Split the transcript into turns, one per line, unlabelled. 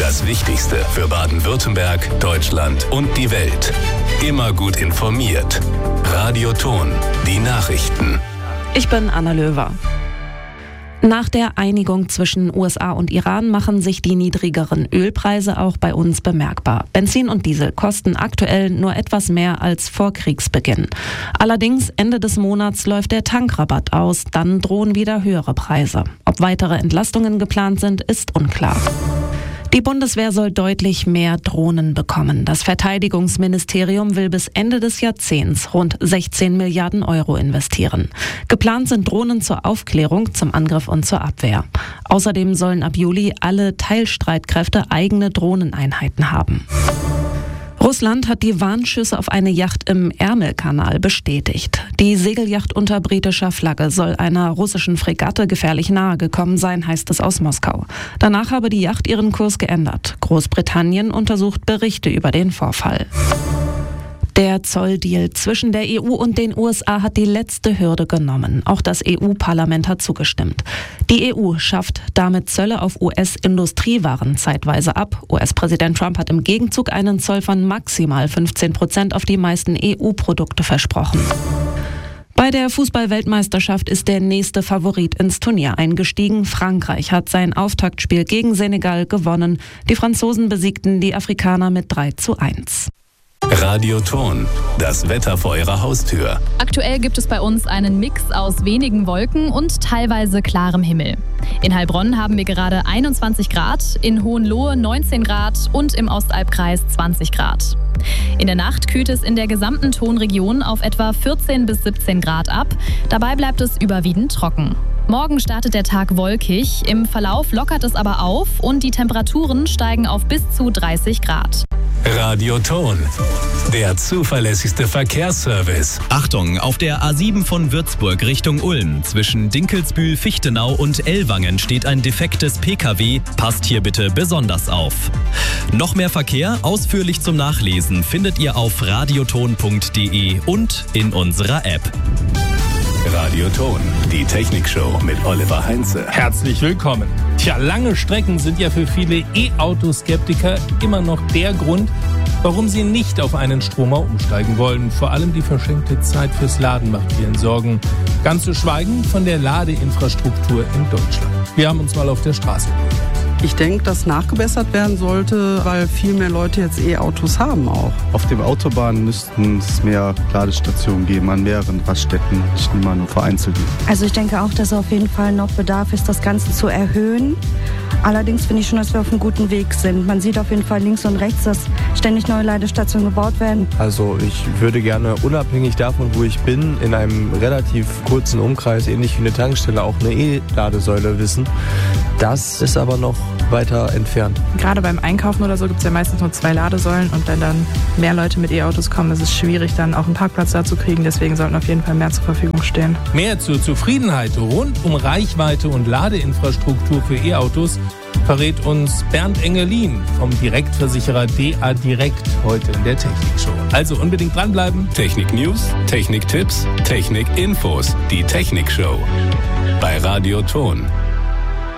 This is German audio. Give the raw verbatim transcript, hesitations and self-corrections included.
Das Wichtigste für Baden-Württemberg, Deutschland und die Welt. Immer gut informiert. Radio Ton, die Nachrichten.
Ich bin Anna Löwer. Nach der Einigung zwischen U S A und Iran machen sich die niedrigeren Ölpreise auch bei uns bemerkbar. Benzin und Diesel kosten aktuell nur etwas mehr als vor Kriegsbeginn. Allerdings Ende des Monats läuft der Tankrabatt aus, dann drohen wieder höhere Preise. Ob weitere Entlastungen geplant sind, ist unklar. Die Bundeswehr soll deutlich mehr Drohnen bekommen. Das Verteidigungsministerium will bis Ende des Jahrzehnts rund sechzehn Milliarden Euro investieren. Geplant sind Drohnen zur Aufklärung, zum Angriff und zur Abwehr. Außerdem sollen ab Juli alle Teilstreitkräfte eigene Drohneneinheiten haben. Russland hat die Warnschüsse auf eine Yacht im Ärmelkanal bestätigt. Die Segelyacht unter britischer Flagge soll einer russischen Fregatte gefährlich nahe gekommen sein, heißt es aus Moskau. Danach habe die Yacht ihren Kurs geändert. Großbritannien untersucht Berichte über den Vorfall. Der Zolldeal zwischen der E U und den U S A hat die letzte Hürde genommen. Auch das E U-Parlament hat zugestimmt. Die E U schafft damit Zölle auf U S-Industriewaren zeitweise ab. U S-Präsident Trump hat im Gegenzug einen Zoll von maximal fünfzehn Prozent auf die meisten E U-Produkte versprochen. Bei der Fußball-Weltmeisterschaft ist der nächste Favorit ins Turnier eingestiegen. Frankreich hat sein Auftaktspiel gegen Senegal gewonnen. Die Franzosen besiegten die Afrikaner mit drei zu eins.
Radio Ton, das Wetter vor Ihrer Haustür.
Aktuell gibt es bei uns einen Mix aus wenigen Wolken und teilweise klarem Himmel. In Heilbronn haben wir gerade einundzwanzig Grad, in Hohenlohe neunzehn Grad und im Ostalbkreis zwanzig Grad. In der Nacht kühlt es in der gesamten Tonregion auf etwa vierzehn bis siebzehn Grad ab. Dabei bleibt es überwiegend trocken. Morgen startet der Tag wolkig, im Verlauf lockert es aber auf und die Temperaturen steigen auf bis zu dreißig Grad.
Radio Ton, der zuverlässigste Verkehrsservice.
Achtung, auf der A sieben von Würzburg Richtung Ulm zwischen Dinkelsbühl, Fichtenau und Ellwangen steht ein defektes P K W. Passt hier bitte besonders auf. Noch mehr Verkehr ausführlich zum Nachlesen findet ihr auf radioton punkt de und in unserer App.
Radio Ton, die Technikshow mit Oliver Heinze.
Herzlich willkommen. Tja, lange Strecken sind ja für viele E-Auto-Skeptiker immer noch der Grund, warum sie nicht auf einen Stromer umsteigen wollen. Vor allem die verschenkte Zeit fürs Laden macht vielen Sorgen. Ganz zu schweigen von der Ladeinfrastruktur in Deutschland. Wir haben uns mal auf der Straße umgehört.
Ich denke, dass nachgebessert werden sollte, weil viel mehr Leute jetzt E-Autos haben auch.
Auf den Autobahnen müssten es mehr Ladestationen geben an mehreren Raststätten, nicht immer nur vereinzelt.
Also ich denke auch, dass auf jeden Fall noch Bedarf ist, das Ganze zu erhöhen. Allerdings finde ich schon, dass wir auf einem guten Weg sind. Man sieht auf jeden Fall links und rechts, dass ständig neue Ladestationen gebaut werden.
Also ich würde gerne unabhängig davon, wo ich bin, in einem relativ kurzen Umkreis, ähnlich wie eine Tankstelle, auch eine E-Ladesäule wissen. Das ist aber noch weiter entfernt.
Gerade beim Einkaufen oder so gibt es ja meistens nur zwei Ladesäulen und wenn dann mehr Leute mit E-Autos kommen, ist es schwierig, dann auch einen Parkplatz da zu kriegen. Deswegen sollten auf jeden Fall mehr zur Verfügung stehen.
Mehr zur Zufriedenheit rund um Reichweite und Ladeinfrastruktur für E-Autos verrät uns Bernd Engelin vom Direktversicherer D A Direkt heute in der Technikshow. Also unbedingt dranbleiben.
Technik-News, Technik-Tipps, Technik-Infos, die Technikshow. Bei Radio Ton.